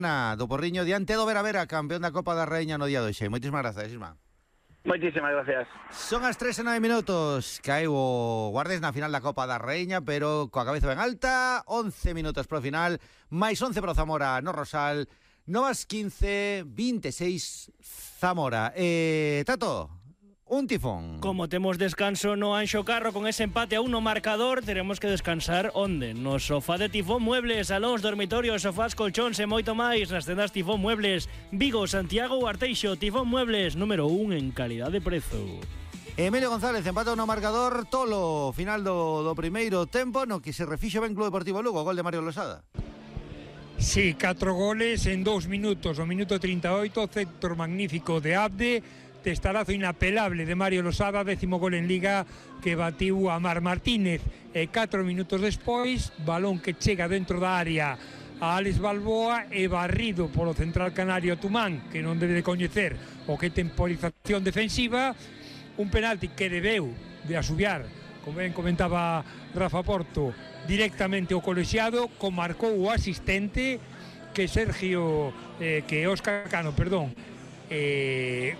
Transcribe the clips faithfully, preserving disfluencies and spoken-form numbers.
Na, do Porriño diante do Vera Vera, campeón da Copa da Raíña no día de hoxe. Moitísimas grazas, Isma. Moitísimas gracias. Son as tres e nove minutos. Caeu o Guardes na final da Copa da Raíña, pero coa cabeza ben alta. once minutos pro final, máis once pro Zamora no Rosal. Novas quince, veintiséis Zamora. Eh, Tato, un tifón. Como temos descanso no Anxo Carro con ese empate a un no marcador, teremos que descansar onde? No sofá de Tifón Muebles, salóns, dormitorios, sofás, colchóns e moito máis nas tendas Tifón Muebles, Vigo, Santiago ou Arteixo. Tifón Muebles, número un en calidad de prezo. Emilio González empata no marcador. Tolo, final do, do primeiro tempo no que se refixo ben Club Deportivo Lugo, gol de Mario Losada. Sí, catro goles en dous minutos. O minuto trinta e oito, centro magnífico de Abde, testarazo inapelable de Mario Losada, décimo gol en Liga que batiu a Mar Martínez. E catro minutos despois, balón que chega dentro da área a Alex Balboa e barrido polo central canario Tumán, que non debe de coñecer o que temporización defensiva. Un penalti que debeu de asubiar, como ben comentaba Rafa Porto, directamente o colexiado, como marcou o asistente que Sergio, eh, que Óscar Cano, perdón, eh,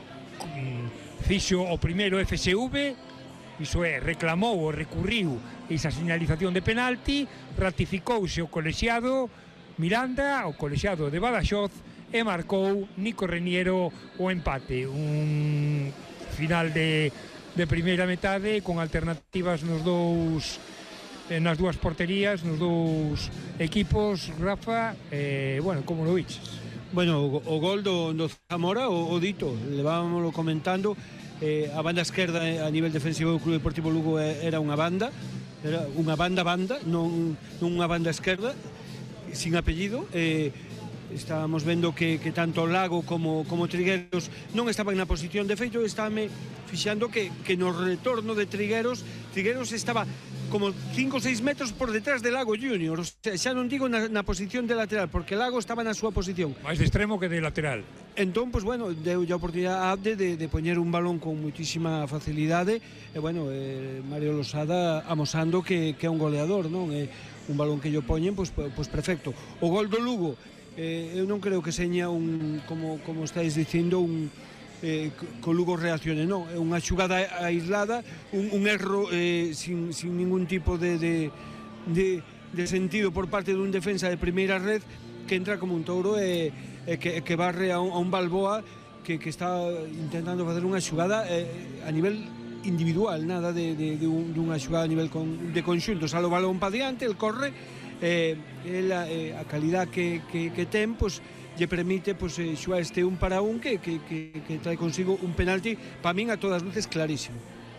fixo o primeiro F S V, iso é, reclamou ou recurriu esa señalización de penalti, ratificouse o colexiado Miranda, o colexiado de Badaxoz, e marcou Nico Reniero o empate. Un final de, de primeira metade con alternativas nos dous nas dúas porterías, nos dous equipos. Rafa, eh, bueno, como lo viches? Bueno, o, o gol do, do Zamora, o, o dito, levámoslo comentando, eh, a banda esquerda a nivel defensivo do Club Deportivo Lugo era unha banda, era unha banda-banda, non, non unha banda esquerda, sin apellido. Eh, estábamos vendo que, que tanto Lago como, como Trigueros non estaban na posición de feito. Estábame fixando que, que no retorno de Trigueros, Trigueros estaba como cinco ou seis metros por detrás de Lago Júnior. O sea, xa non digo na, na posición de lateral, porque Lago estaba na súa posición máis de extremo que de lateral. Entón, pues bueno, deu a oportunidade a Abde de, de poñer un balón con muitísima facilidade. E bueno, eh, Mario Losada amosando que, que é un goleador, non? É un balón que yo poñen, pues, pues perfecto. O gol do Lugo, eh, eu non creo que seña un, como, como estáis dicindo, un Eh, co Lugo reaccione, non, é unha xugada aislada, un, un erro eh, sin, sin ningún tipo de, de, de, de sentido por parte dun defensa de primeira red que entra como un touro e, e que, que barre a un, a un Balboa que, que está intentando facer unha xugada eh, a nivel individual, nada de, de, de, un, de unha xugada a nivel con, de conxunto. Sale o balón para diante, el corre, eh, el, eh, a calidad que, que, que ten, pues, lle permite pues, eh, xugar este un para un que, que, que, que trae consigo un penalti para min a todas luces clarísimo.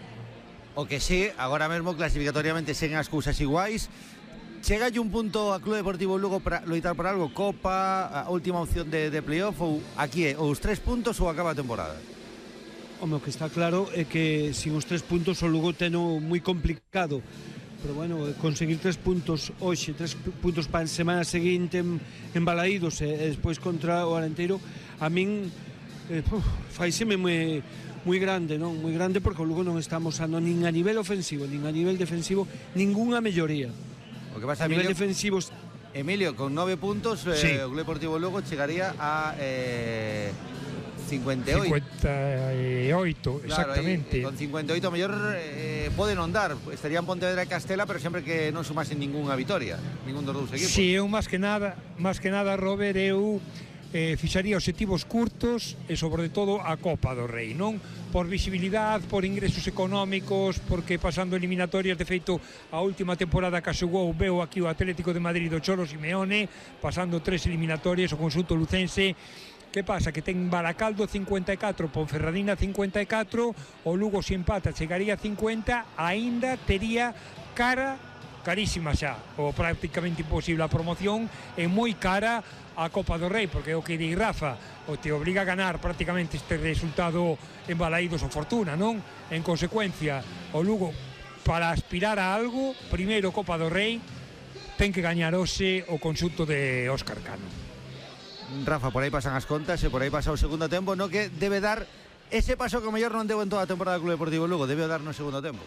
O que sí, agora mesmo clasificatoriamente seguen as cousas iguais. Chegalle un punto a Club Deportivo Lugo para loitar por algo, Copa, a última opción de, de playoff, ou aquí é os tres puntos ou acaba a temporada? Home, o que está claro é que sin os tres puntos o Lugo teno moi complicado. Pero bueno, conseguir tres puntos hoxe, tres puntos para a semana seguinte en, en Balaídos e, e despois contra o Arenteiro, a min eh, faiseme moi, moi grande, non? Moi grande, porque o Lugo non está amosando nin a nivel ofensivo, nin a nivel defensivo, ningunha melloría. O que pasa, a nivel Emilio, defensivo... Emilio, con nove puntos, eh, sí. O Club Deportivo Lugo chegaría a... Eh, cincuenta y ocho. cincuenta y ocho, claro, exactamente. Ahí, con cincuenta y ocho mellor eh, poden ondar. Estarían Pontevedra e Castela, pero sempre que non sumasen ningunha vitoria, ningún dos dous equipos. Si, sí, eu máis que nada, máis que nada, Robert, eu eh, fixaría obxectivos curtos e sobre todo a Copa do Rei, non? Por visibilidade, por ingresos económicos, porque pasando eliminatorias, de feito, a última temporada que xogou veo aquí o Atlético de Madrid do Cholo Simeone, pasando tres eliminatorias, o conxunto lucense. Que pasa? Que ten Baracaldo cincuenta e catro, Ponferradina cincuenta e catro, o Lugo se empata chegaría a cincuenta, aínda tería cara, carísima xa, ou prácticamente imposible a promoción, e moi cara a Copa do Rei, porque o que di Rafa, o te obriga a ganar prácticamente este resultado en Balaídos o Fortuna, non? En consecuencia, o Lugo, para aspirar a algo, primeiro Copa do Rei, ten que gañar hoxe o conxunto de Óscar Cano. Rafa, por aí pasan as contas e por aí pasa o segundo tempo, no que debe dar ese paso que o mellor non deu en toda a temporada do Club Deportivo Lugo, debe dar no segundo tempo.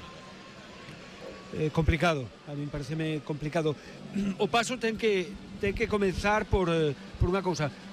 Eh, complicado, a mí pareceme complicado. O paso ten que ten que comenzar por, eh, por unha cousa,